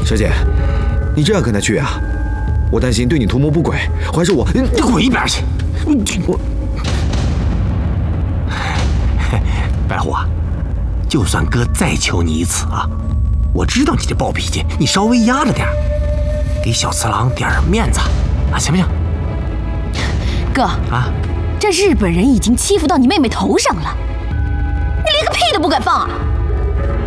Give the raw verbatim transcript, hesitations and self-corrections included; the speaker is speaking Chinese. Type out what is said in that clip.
小姐，你这样跟他去啊？我担心对你图谋不轨，还是我…… 你滚一边去！我白虎啊，就算哥再求你一次啊，我知道你这暴脾气，你稍微压着点，给小次郎点面子啊，行不行？ 哥啊，这日本人已经欺负到你妹妹头上了，你连个屁都不敢放啊！